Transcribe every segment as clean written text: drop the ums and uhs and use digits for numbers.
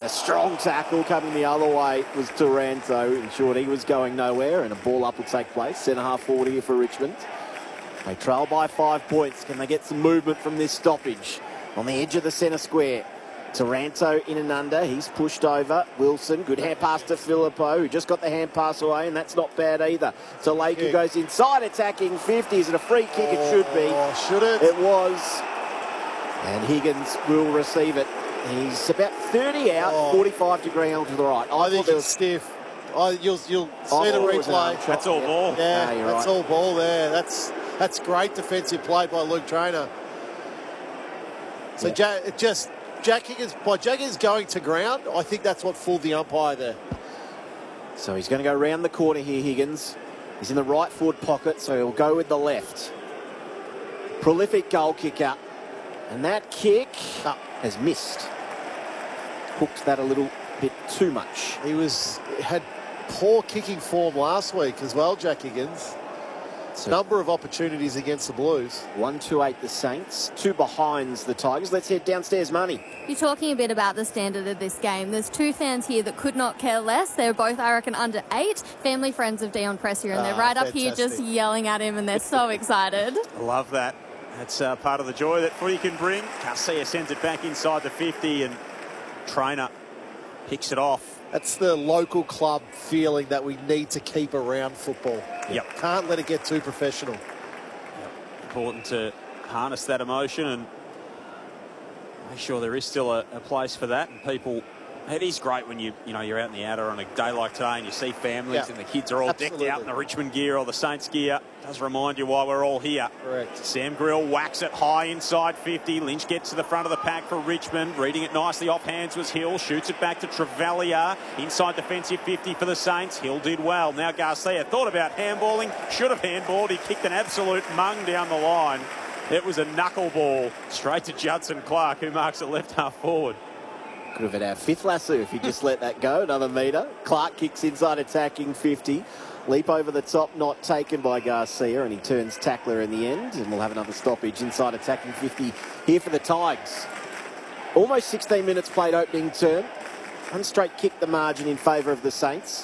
a strong tackle coming the other way was Taranto. In short, he was going nowhere, and a ball up will take place. Centre half forward here for Richmond. They trail by 5 points. Can they get some movement from this stoppage? On the edge of the centre square, Taranto in and under. He's pushed over. Wilson, good hand pass to Filippo, who just got the hand pass away, and that's not bad either. So Lakey goes inside, attacking 50. Is it a free kick? It should be. Should it? It was. And Higgins will receive it. He's about 30 out, 45 to ground to the right. I think it's stiff. You'll see the replay. That's all ball. Yeah, no, that's right. all ball there. That's great defensive play by Luke Traynor. So Jack Higgins going to ground, I think that's what fooled the umpire there. So he's going to go round the corner here, Higgins. He's in the right forward pocket, so he'll go with the left. Prolific goal kicker. And that kick has missed. Hooked that a little bit too much. He had poor kicking form last week as well, Jack Higgins. So number of opportunities against the Blues. 1-2-8 the Saints, 2 behinds the Tigers. Let's head downstairs, Money. You're talking a bit about the standard of this game. There's 2 fans here that could not care less. They're both, I reckon, under 8. Family friends of Dion Prestia, and they're right up here just yelling at him, and they're so excited. I love that. That's part of the joy that footy can bring. Garcia sends it back inside the 50, and Traynor picks it off. That's the local club feeling that we need to keep around football. Yep. Can't let it get too professional. Yep. Important to harness that emotion and make sure there is still a place for that. And people, it is great when you're out in the outer on a day like today and you see families and the kids are all decked out in the Richmond gear or the Saints gear. It does remind you why we're all here. Correct. Sam Grill whacks it high inside 50. Lynch gets to the front of the pack for Richmond. Reading it nicely off hands was Hill. Shoots it back to Travalia. Inside defensive 50 for the Saints. Hill did well. Now Garcia thought about handballing. Should have handballed. He kicked an absolute mung down the line. It was a knuckleball straight to Judson Clark, who marks it left half forward. Could have had our 5th lasso if he just let that go. Another metre. Clark kicks inside, attacking 50. Leap over the top, not taken by Garcia, and he turns tackler in the end, and we'll have another stoppage inside attacking 50 here for the Tigers. Almost 16 minutes played opening term. One straight kick the margin in favour of the Saints.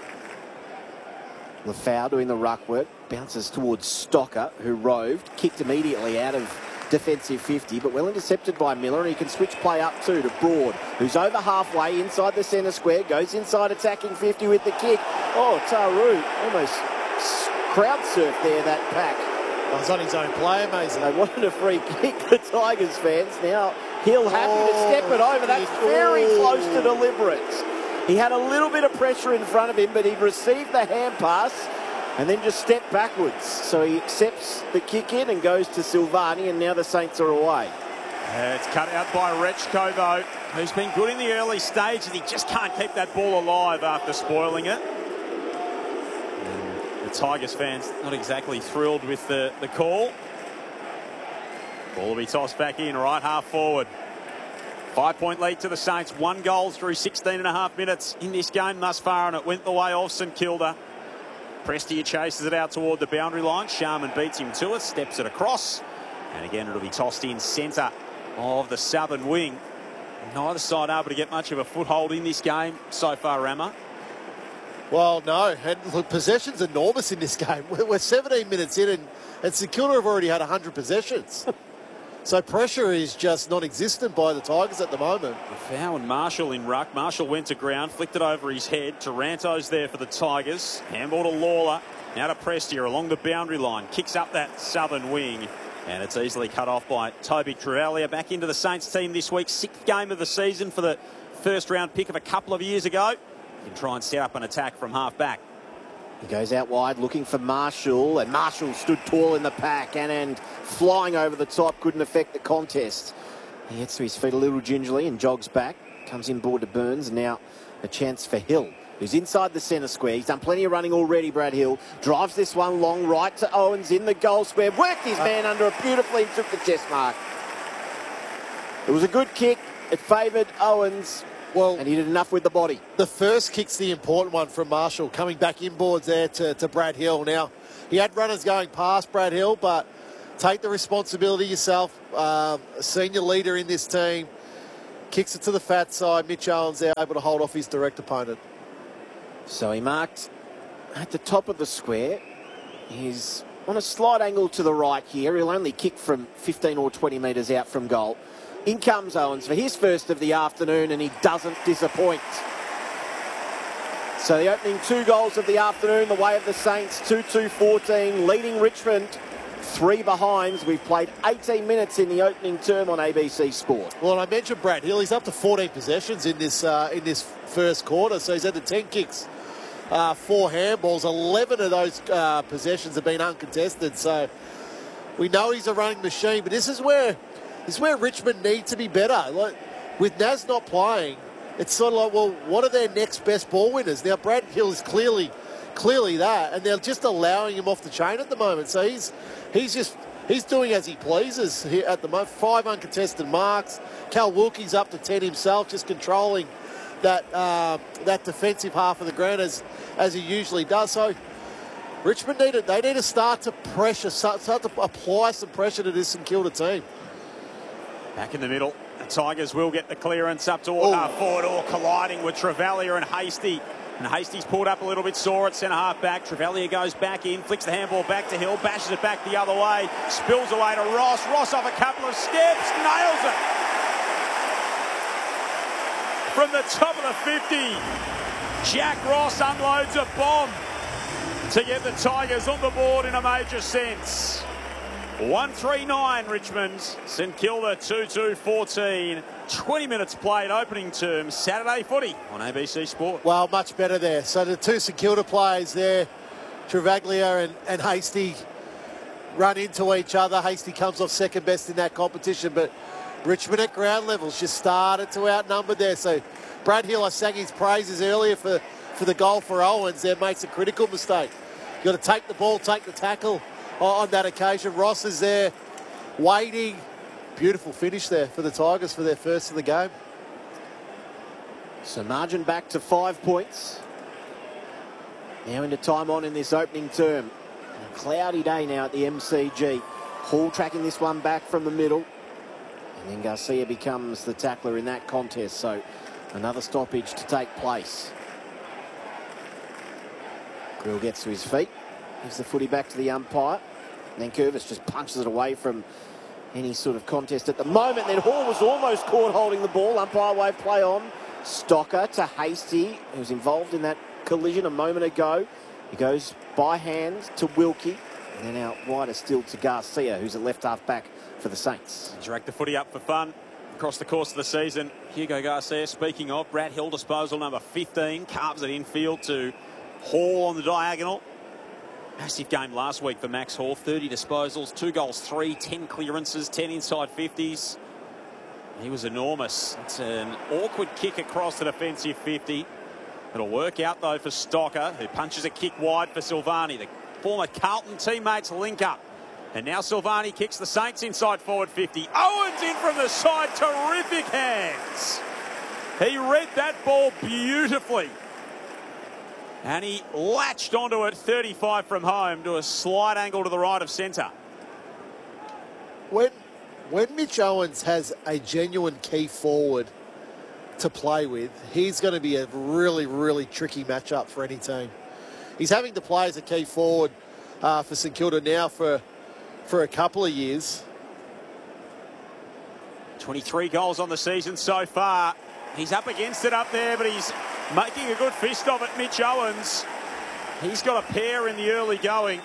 Lafau doing the ruck work, bounces towards Stocker, who roved, kicked immediately out of defensive 50, but well intercepted by Miller, and he can switch play up too to Broad, who's over halfway inside the centre square, goes inside attacking 50 with the kick. Oh, Taru almost crowd surfed there, that pack. Oh, he's on his own play, amazing. They wanted a free kick, the Tigers fans. Now Hill happy to step it over. That's very close to deliberate. He had a little bit of pressure in front of him, but he received the hand pass and then just stepped backwards. So he accepts the kick in and goes to Silvani, and now the Saints are away. It's cut out by Rechkovo, who's been good in the early stage, and he just can't keep that ball alive after spoiling it. And the Tigers fans not exactly thrilled with the call. Ball will be tossed back in, right half forward. 5-point lead to the Saints. 1 goal through 16.5 minutes in this game thus far, and it went the way of St Kilda. Prestia chases it out toward the boundary line. Sharman beats him to it, steps it across, and again it'll be tossed in centre of the southern wing. Neither side able to get much of a foothold in this game so far, Rama. Well, no. And look, possession's enormous in this game. We're 17 minutes in, and St Kilda have already had 100 possessions. So pressure is just non-existent by the Tigers at the moment. Lafau and Marshall in ruck. Marshall went to ground, flicked it over his head. Taranto's there for the Tigers. Handball to Lawler. Now to Prestia along the boundary line. Kicks up that southern wing. And it's easily cut off by Toby Travalia. Back into the Saints team this week. 6th game of the season for the first round pick of a couple of years ago. You can try and set up an attack from half back. He goes out wide looking for Marshall, and Marshall stood tall in the pack and flying over the top, couldn't affect the contest. He gets to his feet a little gingerly and jogs back, comes in board to Burns, and now a chance for Hill, who's inside the centre square. He's done plenty of running already, Brad Hill. Drives this one long right to Owens in the goal square, worked his man under it beautifully and took the chest mark. It was a good kick. It favoured Owens. Well, and he did enough with the body. The first kick's the important one from Marshall, coming back inboards there to Brad Hill. Now, he had runners going past Brad Hill, but take the responsibility yourself. A senior leader in this team. Kicks it to the fat side. Mitch Owens there, able to hold off his direct opponent. So he marked at the top of the square. He's on a slight angle to the right here. He'll only kick from 15 or 20 metres out from goal. In comes Owens for his first of the afternoon, and he doesn't disappoint. So the opening 2 goals of the afternoon, the way of the Saints, 2-2-14, leading Richmond, 3 behinds. We've played 18 minutes in the opening term on ABC Sport. Well, I mentioned Brad Hill. He's up to 14 possessions in this first quarter, so he's had the 10 kicks, 4 handballs. 11 of those possessions have been uncontested. So we know he's a running machine, but this is where Richmond need to be better. Like, with Naz not playing, it's sort of like, well, what are their next best ball winners? Now, Brad Hill is clearly that, and they're just allowing him off the chain at the moment. So he's doing as he pleases here at the moment. 5 uncontested marks. Cal Wilkie's up to 10 himself, just controlling that defensive half of the ground as he usually does. So Richmond need to start to pressure, start to apply some pressure to this St Kilda team. Back in the middle, the Tigers will get the clearance up toward half forward, or colliding with Travalia and Hasty. And Hasty's pulled up a little bit sore at centre half back. Travalia goes back in, flicks the handball back to Hill, bashes it back the other way, spills away to Ross. Ross off a couple of steps, nails it. From the top of the 50, Jack Ross unloads a bomb to get the Tigers on the board in a major sense. 1-3-9 Richmond, St Kilda 2-2-14. 20 minutes played, opening term, Saturday footy on ABC Sport. Well, much better there. So the 2 St Kilda players there, Travaglia and Hasty, run into each other. Hasty comes off second best in that competition, but Richmond at ground levels just started to outnumber there. So Brad Hill, I sang his praises earlier for the goal for Owens there, makes a critical mistake. You've got to take the ball, take the tackle on that occasion. Ross is there waiting. Beautiful finish there for the Tigers for their first of the game. So margin back to 5 points. Now into time on in this opening term. A cloudy day now at the MCG. Hall tracking this one back from the middle. And then Garcia becomes the tackler in that contest. So another stoppage to take place. Grill gets to his feet. Gives the footy back to the umpire. And then Curvis just punches it away from any sort of contest at the moment. Then Hall was almost caught holding the ball. Umpire wave play on. Stocker to Hasty, who's involved in that collision a moment ago. He goes by hand to Wilkie. And then out wider still to Garcia, who's at left half back for the Saints. Drag the footy up for fun across the course of the season. Hugo Garcia, speaking of, Brad Hill disposal number 15. Carves it infield to Hall on the diagonal. Massive game last week for Max Hall. 30 disposals, 2 goals, 3, 10 clearances, 10 inside 50s. He was enormous. It's an awkward kick across the defensive 50. It'll work out, though, for Stocker, who punches a kick wide for Silvani. The former Carlton teammates link up. And now Silvani kicks the Saints inside forward 50. Owens in from the side. Terrific hands. He read that ball beautifully. And he latched onto it 35 from home to a slight angle to the right of centre. When Mitch Owens has a genuine key forward to play with, he's going to be a really, really tricky matchup for any team. He's having to play as a key forward for St Kilda now for a couple of years. 23 goals on the season so far. He's up against it up there, but he's making a good fist of it, Mitch Owens. He's got a pair in the early going.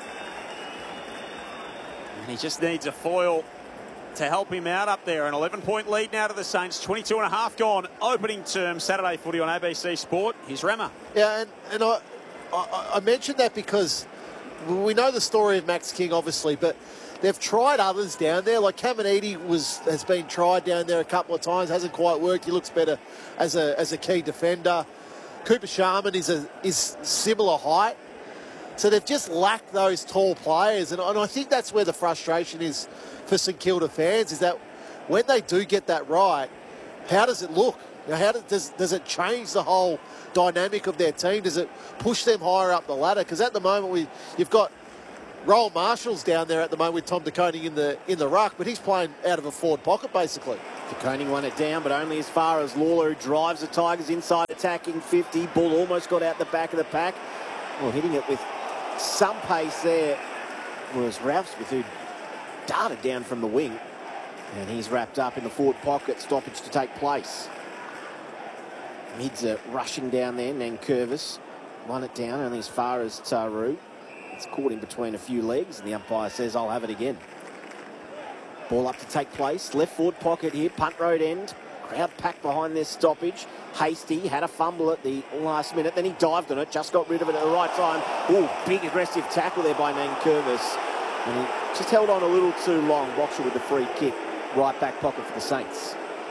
And he just needs a foil to help him out up there. An 11-point lead now to the Saints. 22 and a half gone. Opening term, Saturday footy on ABC Sport. Here's Rema. Yeah, and I mentioned that because we know the story of Max King, obviously, but they've tried others down there. Like Caminiti has been tried down there a couple of times, hasn't quite worked. He looks better as a key defender. Cooper Sharman is similar height. So they've just lacked those tall players. And I think that's where the frustration is for St Kilda fans, is that when they do get that right, how does it look? Now, how does it change the whole dynamic of their team? Does it push them higher up the ladder? Because at the moment, you've got Roll Marshall's down there at the moment with Tom De Koning in the ruck, but he's playing out of a forward pocket basically. De Koning won it down, but only as far as Lawler, who drives the Tigers inside, attacking 50. Ball almost got out the back of the pack. Well, hitting it with some pace there was Ralph Smith, who darted down from the wing. And he's wrapped up in the forward pocket, stoppage to take place. Mids are rushing down there. Nankervis won it down only as far as Taru. It's caught in between a few legs, and the umpire says, I'll have it again. Ball up to take place. Left forward pocket here, punt road end. Crowd packed behind this stoppage. Hasty had a fumble at the last minute, then he dived on it, just got rid of it at the right time. Oh, big aggressive tackle there by Nankervis. And he just held on a little too long. Boxer with the free kick. Right back pocket for the Saints.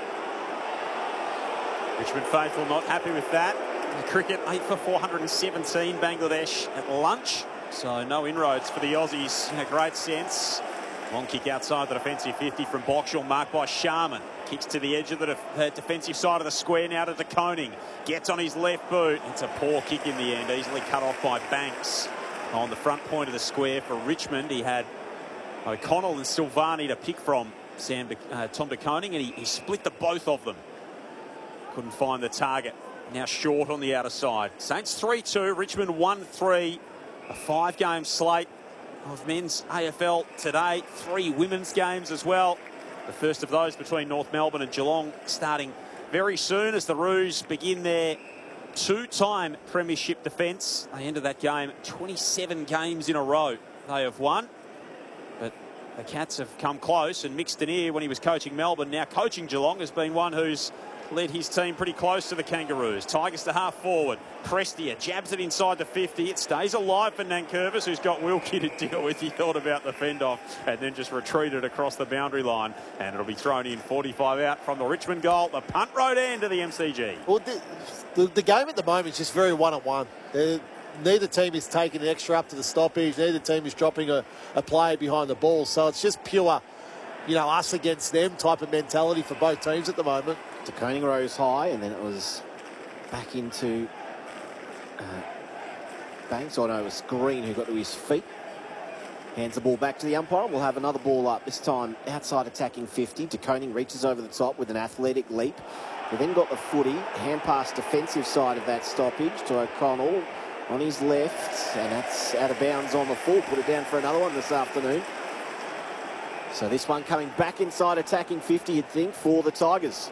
Richmond faithful not happy with that. In cricket, 8 for 417 Bangladesh at lunch. So no inroads for the Aussies in a great sense. Long kick outside the defensive 50 from Boxall, marked by Sharman. Kicks to the edge of the defensive side of the square now to De Koning. Gets on his left boot. It's a poor kick in the end, easily cut off by Banks. On the front point of the square for Richmond, he had O'Connell and Silvani to pick from. Tom De Koning, and he split the both of them. Couldn't find the target. Now short on the outer side. Saints 3-2, Richmond 1-3. A 5-game slate of men's AFL today. 3 women's games as well. The first of those between North Melbourne and Geelong starting very soon as the Roos begin their 2-time premiership defence. They ended that game 27 games in a row they have won. But the Cats have come close, and Mick Stanier, when he was coaching Melbourne, now coaching Geelong, has been one who's led his team pretty close to the Kangaroos. Tigers to half forward. Prestia jabs it inside the 50. It stays alive for Nankervis, who's got Wilkie to deal with. He thought about the fend-off and then just retreated across the boundary line. And it'll be thrown in 45 out from the Richmond goal. The punt road end of the MCG. Well, the game at the moment is just very one-on-one. Neither team is taking an extra up to the stoppage. Neither team is dropping a player behind the ball. So it's just pure, us against them type of mentality for both teams at the moment. De Koning rose high, and then it was back into Banks. Oh no, it was Green who got to his feet. Hands the ball back to the umpire. We'll have another ball up, this time outside attacking 50. De Koning reaches over the top with an athletic leap. We then got the footy, hand pass defensive side of that stoppage to O'Connell on his left, and that's out of bounds on the full. Put it down for another one this afternoon. So this one coming back inside attacking 50, you'd think, for the Tigers.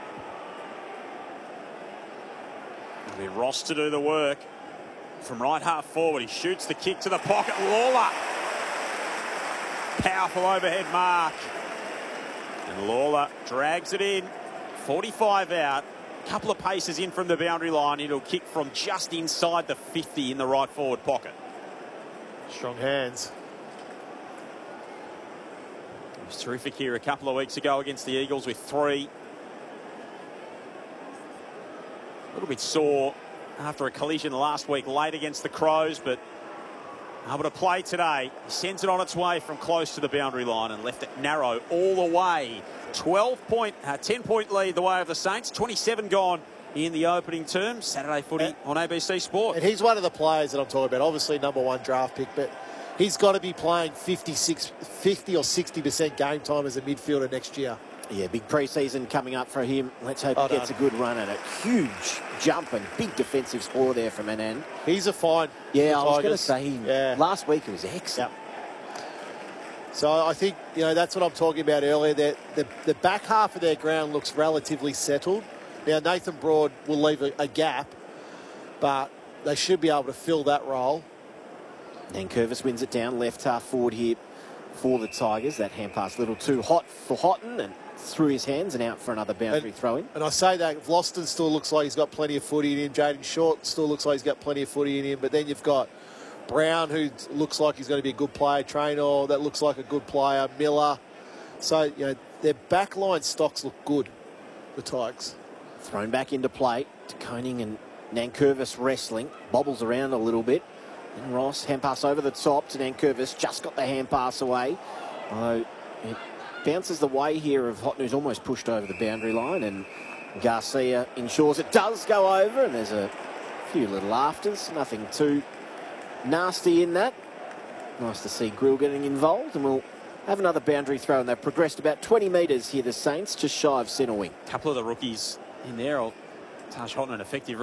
It'll be Ross to do the work. From right half forward, he shoots the kick to the pocket. Lawler. Powerful overhead mark. And Lawler drags it in. 45 out. Couple of paces in from the boundary line. It'll kick from just inside the 50 in the right forward pocket. Strong hands. It was terrific here a couple of weeks ago against the Eagles with 3. A little bit sore after a collision last week late against the Crows, but able to play today. He sends it on its way from close to the boundary line and left it narrow all the way. 10-point lead the way of the Saints. 27 gone in the opening term. Saturday footy on ABC Sport. And he's one of the players that I'm talking about. Obviously, #1 draft pick, but he's got to be playing 50 or 60% game time as a midfielder next year. Yeah, big pre-season coming up for him. Let's hope he gets a good run at it. Huge jump and big defensive score there from Anand. He's a fine. Yeah, I was going to say, last week he was excellent. Yep. So I think, that's what I'm talking about earlier. The back half of their ground looks relatively settled. Now, Nathan Broad will leave a gap, but they should be able to fill that role. Nankervis wins it down, left half forward here for the Tigers. That hand pass a little too hot for Houghton, and through his hands and out for another boundary throw-in. And I say that Vlosten still looks like he's got plenty of footy in him. Jaden Short still looks like he's got plenty of footy in him. But then you've got Brown, who looks like he's going to be a good player. Traynor, that looks like a good player. Miller. So, their backline stocks look good, the Tigers. Thrown back into play. De Koning and Nankervis wrestling. Bobbles around a little bit. And Ross, hand pass over the top to Nankervis. Just got the hand pass away. Although it bounces the way here of Houghton, who's almost pushed over the boundary line. And Garcia ensures it does go over. And there's a few little afters. Nothing too nasty in that. Nice to see Grill getting involved, and we'll have another boundary throw, and they've progressed about 20 metres here, the Saints, just shy of centre wing. A couple of the rookies in there. Taj Houghton, an effective